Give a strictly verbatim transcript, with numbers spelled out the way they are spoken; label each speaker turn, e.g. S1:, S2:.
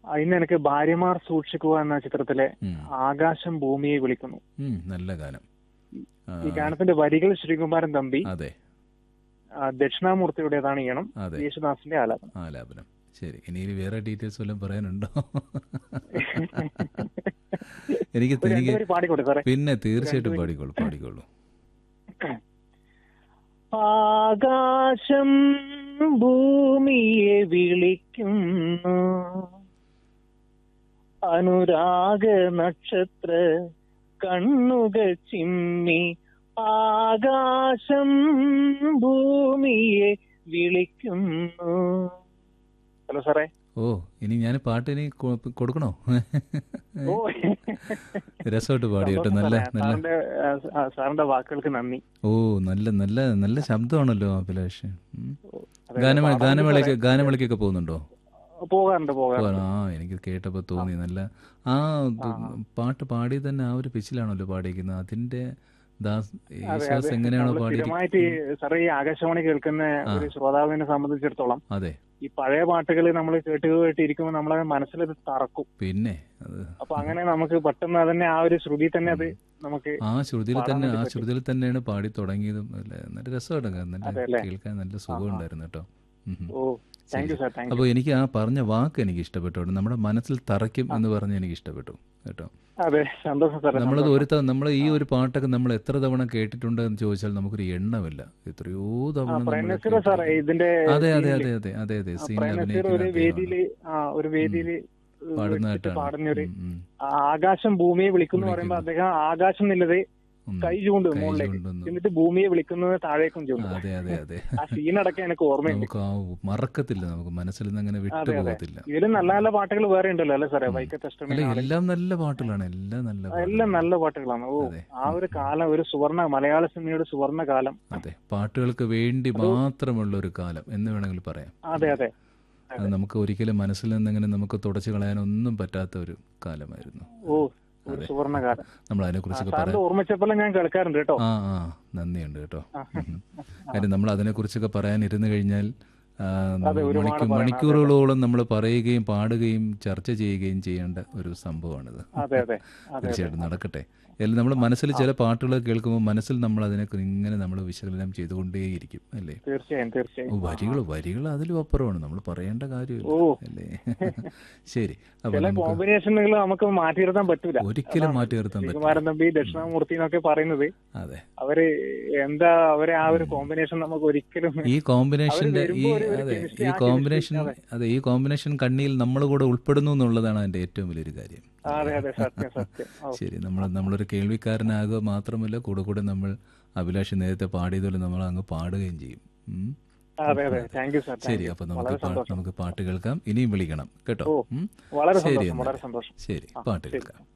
S1: ആ, ഇന്ന് എനിക്ക് ഭാര്യമാർ സൂക്ഷിക്കുക എന്ന ചിത്രത്തിലെ
S2: ഉം.
S1: ആകാശം ഭൂമിയെ വിളിക്കുന്നു.
S2: ഉം, നല്ല ഗാനം. ആ,
S1: ഈ ഗാനത്തിന്റെ വരികൾ ശ്രീകുമാരൻ തമ്പി,
S2: അതെ
S1: ആ, ദക്ഷിണാമൂർത്തിയുടേതാണ് ഈണം,
S2: അതെ
S1: യേശുദാസിന്റെ ആലാപനം.
S2: ആലാപനം. ശരി, ഇനി ഇനി വേറെ ഡീറ്റെയിൽസ് വല്ലതും പറയാനുണ്ടോ? എനിക്ക്
S1: ഒരു
S2: എനിക്ക്
S1: രണ്ടുപേര് പാടിക്കോട്ടെ സാറേ.
S2: പിന്നെ തീർച്ചയായിട്ടും
S1: രണ്ടുപേര്.
S2: പാടിക്കോളൂ പാടിക്കോളൂ.
S1: ആകാശം ഭൂമിയെ വിളിക്കുന്നു, അനുരാഗ നക്ഷത്ര കണ്ണുകൾ ചിമ്മി. ആകാശം ഭൂമിയെ വിളിക്കുന്നു. ഹലോ സാറേ.
S2: ഓ, ഇനി ഞാൻ പാട്ട് ഇനി കൊ- കൊടുക്കണോ?
S1: ഓ
S2: രസമായിട്ട് പാടി കേട്ടോ.
S1: സന്തോഷം
S2: നല്ല
S1: സാറേ.
S2: നല്ല
S1: സാറിന്റെ ആ, സാറിന്റെ വാക്കുകൾക്ക് നന്ദി.
S2: ഓ നല്ല നല്ല നല്ല ശബ്ദമാണല്ലോ അഭിലാഷ്. ഉം.
S1: അതെ,
S2: ഗാനമേ
S1: പാടാറുണ്ട്
S2: ഗാനമേളയ്ക്ക്
S1: സാറേ.
S2: ഗാനമേളയ്ക്കൊക്കെ പോകുന്നുണ്ടോ?
S1: പോകാറുണ്ട്
S2: ഓ,
S1: പോകാറുണ്ട്.
S2: ആ എനിക്ക് കേട്ടപ്പോൾ തോന്നി നല്ല ആ ഇത് പാട്ട് പാടി തന്നെ ആ ഒരു പിച്ചിലാണല്ലോ പാടിയിരിക്കുന്നത്. അതിന്റെ ദാസ്
S1: അതെ അതെ.
S2: യേശുദാസ് എങ്ങനെയാണോ
S1: നമ്മള് സ്ഥിരമായിട്ട്
S2: പാടിയിരിക്കുന്നത്?
S1: ഈ സാറേ ഈ ആകാശവാണി കേൾക്കുന്ന
S2: ആ.
S1: ഒരു ശ്രോതാവിനെ സംബന്ധിച്ചിടത്തോളം
S2: അതെ,
S1: ഈ പഴയ പാട്ടുകൾ നമ്മൾ കേട്ട് കേട്ട് ഇരിക്കുമ്പോൾ നമ്മളെ മനസ്സിലത് തറക്കും.
S2: പിന്നെ അത്
S1: അപ്പൊ അങ്ങനെ നമുക്ക് പെട്ടെന്ന് അതന്നെ ആ ഒരു ശ്രുതി തന്നെ അത് നമുക്ക്
S2: ആ ശ്രുതിയിൽ
S1: പാടാൻ
S2: തന്നെ
S1: വേണ്ടി
S2: ആ
S1: പറ്റും.
S2: ശ്രുതിയിൽ തന്നെയാണ് പാടി തുടങ്ങിയതും അല്ലേ. നല്ല രസമായിട്ട് നല്ല
S1: അതെ അല്ലേ?
S2: കേൾക്കാൻ നല്ല
S1: ആ
S2: സുഖം
S1: ആ.
S2: ഉണ്ടായിരുന്നു കേട്ടോ. ഉം ഉം.
S1: ഓ താങ്ക് യു സാർ, താങ്ക്
S2: അപ്പോൾ
S1: യു.
S2: എനിക്ക് ആ പറഞ്ഞ വാക്ക് എനിക്ക് ഇഷ്ടപ്പെട്ടു കേട്ടോ. നമ്മുടെ മനസ്സിൽ തറയ്ക്കും
S1: ആ,
S2: എന്ന് പറഞ്ഞ് എനിക്ക് ഇഷ്ടപ്പെട്ടു കേട്ടോ.
S1: അതെ സന്തോഷം സാറേ,
S2: നമ്മളത്
S1: സന്തോഷം.
S2: ഒരു ത നമ്മൾ ഈ
S1: ആ
S2: ഒരു പാട്ടൊക്കെ നമ്മൾ എത്ര തവണ കേട്ടിട്ടുണ്ട് എന്ന് ചോദിച്ചാൽ നമുക്കൊരു എണ്ണമില്ല. എത്രയോ
S1: ആ
S2: തവണ നമ്മൾ
S1: പ്രേം നസീർ സാറേ
S2: കേട്ടിരിക്കുന്നു.
S1: ഇതിന്റെ
S2: അതെ അതെ
S1: സീനില്,
S2: അതെ അതെ അതെ അതെ
S1: ആ,
S2: സീനിൽ
S1: പ്രേം നസീർ
S2: അഭിനയിക്കുന്ന
S1: ഒരു
S2: അദ്ദേഹമാണ്.
S1: വേദിയില് ആ ഒരു
S2: ഉം.
S1: വേദിയില് വെച്ചിട്ട്
S2: പാടുന്നതായിട്ടാണ്.
S1: പാടുന്നൊരു
S2: ഉം, ഉം.
S1: ആ, ആകാശം ഭൂമിയെ വിളിക്കുന്നു പറയുമ്പോ
S2: വിളിക്കുന്നു.
S1: അദ്ദേഹം ആകാശം എന്നുള്ളത്
S2: ഉം.
S1: കൈ ചൂണ്ട്
S2: കൈ
S1: മുകളിലേക്ക്,
S2: ചൂണ്ടുന്നു.
S1: എന്നിട്ട് ഭൂമിയെ വിളിക്കുന്നത് താഴേക്കും ചൂണ്ടും.
S2: അതെ അതെ അതെ.
S1: ആ സീനടക്കം എനിക്ക് ഓർമ്മയുണ്ട്.
S2: നമുക്ക് ആ മറക്കത്തില്ല, നമുക്ക് മനസ്സിൽ നിന്ന് അങ്ങനെ വിട്ടു
S1: അതെ അതെ.
S2: പോകത്തില്ല.
S1: ഇതിലും നല്ല നല്ല പാട്ടുകൾ വേറെ ഉണ്ടല്ലോ അല്ലെ സാറേ?
S2: ഉം.
S1: വൈക്കത്ത്
S2: അല്ല,
S1: അഷ്ടമി നാളിൽ
S2: എല്ലാം നല്ല പാട്ടുകളാണ്, എല്ലാം നല്ല
S1: എല്ലാം
S2: പാട്ടുകളാണ്.
S1: നല്ല പാട്ടുകളാണ്. ഓ
S2: അതെ.
S1: ആ
S2: ഉം,
S1: ഒരു
S2: ഉം.
S1: കാലം, ഒരു സുവർണ മലയാള സിനിമയുടെ സുവർണ കാലം.
S2: അതെ, പാട്ടുകൾക്ക് വേണ്ടി
S1: അത്
S2: മാത്രമുള്ള ഒരു കാലം എന്ന് വേണമെങ്കിൽ പറയാം
S1: അതെ
S2: അല്ലേ.
S1: അതെ
S2: അത്
S1: അതെ.
S2: നമുക്ക് ഒരിക്കലും മനസ്സിൽ നിന്നിങ്ങനെ നമുക്ക് തുടച്ചു കളയാനൊന്നും പറ്റാത്ത ഒരു കാലമായിരുന്നു.
S1: ഓ ഒരു
S2: അതെ,
S1: സുവർണ കാലം.
S2: നമ്മൾ
S1: ആ
S2: അതിനെക്കുറിച്ചൊക്കെ
S1: സാറിന്റെ
S2: പറയാം.
S1: ഓർമ്മിച്ചപ്പോഴും ഞാൻ കേൾക്കാറുണ്ട് കേട്ടോ.
S2: ആ ആ നന്ദിയുണ്ട് കേട്ടോ.
S1: ആ,
S2: ഉം, ഉം.
S1: ആ.
S2: കാര്യം നമ്മൾ അതിനെക്കുറിച്ചൊക്കെ പറയാനിരുന്നു കഴിഞ്ഞാൽ ആ,
S1: അതെ
S2: നമ്മൾ
S1: ഒരുപാട്
S2: മണിക്കൂർ
S1: പറയണം. അതെ അതെ
S2: മണിക്കൂറുകളോളം നമ്മൾ പറയുകയും പാടുകയും ചർച്ച ചെയ്യുകയും ചെയ്യേണ്ട ഒരു സംഭവമാണിത്.
S1: അതെ അതെ അതെ അതെ.
S2: തീർച്ചയായിട്ടും നടക്കട്ടെ. എല്ലാം നമ്മൾ മനസ്സിൽ
S1: ആ
S2: ചില പാട്ടുകൾ കേൾക്കുമ്പോൾ മനസ്സിൽ നമ്മൾ അതിനെ ഇങ്ങനെ നമ്മൾ വിശകലനം ചെയ്തുകൊണ്ടേയിരിക്കും അല്ലേ.
S1: തീർച്ചയായും
S2: ഓ,
S1: തീർച്ചയായും. ആ ആ.
S2: വരികൾ വരികൾ അതിലും അപ്പുറമാണ്, നമ്മൾ പറയേണ്ട കാര്യമില്ല
S1: ഓ
S2: അല്ലേ. ശരി, അപ്പോൾ
S1: ചില
S2: നമുക്ക്
S1: കോമ്പിനേഷനുകൾ നമുക്ക് മാറ്റി നിർത്താൻ പറ്റൂല.
S2: ഒരിക്കലും
S1: അതാണ്
S2: മാറ്റി നിർത്താൻ പറ്റില്ല.
S1: ശ്രീകുമാരൻ തമ്പി,
S2: ഉം.
S1: ദക്ഷിണാമൂർത്തി എന്നൊക്കെ പറയുന്നത്.
S2: അതെ.
S1: അവര് എന്താ അവരെ ആ ഒരു
S2: ഉം.
S1: കോമ്പിനേഷൻ നമുക്ക് ഒരിക്കലും
S2: ഈ
S1: അവര്
S2: കോമ്പിനേഷന്റെ ഈ
S1: വരുമ്പോ ഒരു ഒരു
S2: അതെ
S1: കെമിസ്ട്രി
S2: ഈ
S1: ആ കെമിസ്ട്രി
S2: കോമ്പിനേഷൻ
S1: അതെ
S2: അതെ ഈ കോമ്പിനേഷൻ കണ്ണിയിൽ നമ്മൾ കൂടെ ഉൾപ്പെടുന്നു എന്നുള്ളതാണ് അതിന്റെ ഏറ്റവും വലിയൊരു കാര്യം
S1: അതെ
S2: അല്ലേ.
S1: അതെ സത്യം സത്യം. ഓ
S2: ശരി, നമ്മൾ
S1: ആ ആ.
S2: നമ്മളൊരു കേൾവിക്കാരനാകുക മാത്രമല്ല, കൂടെ കൂടെ നമ്മൾ അഭിലാഷ് നേരത്തെ പാടിയതുപോലെ നമ്മൾ അങ്ങ് പാടുകയും ചെയ്യും. ഉം.
S1: അതെ അതെ.
S2: അതെ,
S1: താങ്ക് യു സാർ,
S2: ശരി.
S1: Thank you.
S2: അപ്പോൾ നമുക്ക്
S1: വളരെ
S2: പാട്ട്
S1: സന്തോഷം.
S2: നമുക്ക് പാട്ട് കേൾക്കാം. ഇനിയും വിളിക്കണം കേട്ടോ.
S1: ഓ
S2: ഉം.
S1: വളരെ
S2: ശരി
S1: സന്തോഷം,
S2: എന്നാൽ
S1: വളരെ സന്തോഷം.
S2: ശരി,
S1: ആ
S2: പാട്ട്
S1: ശരി.
S2: കേൾക്കാം.